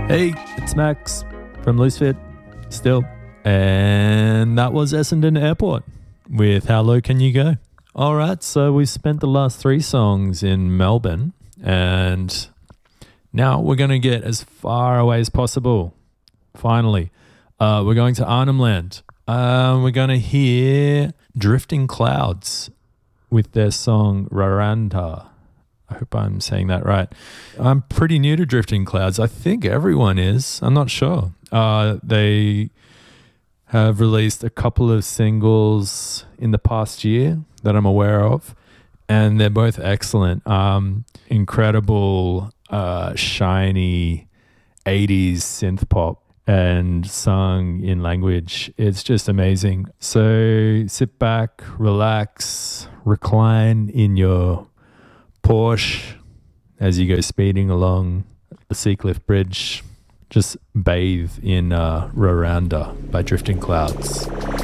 Hey, it's Max from Loosefit, still. And that was Essendon Airport with How Low Can You Go? All right, so we spent the last 3 songs in Melbourne, and now we're going to get as far away as possible. Finally, we're going to Arnhem Land. We're going to hear Drifting Clouds with their song Raranda. I hope I'm saying that right. I'm pretty new to Drifting Clouds. I think everyone is. I'm not sure. They have released a couple of singles in the past year that I'm aware of, and they're both excellent. Incredible, shiny 80s synth pop and sung in language. It's just amazing. So sit back, relax, recline in your Porsche as you go speeding along the Seacliff Bridge. Just bathe in Raranda by Drifting Clouds.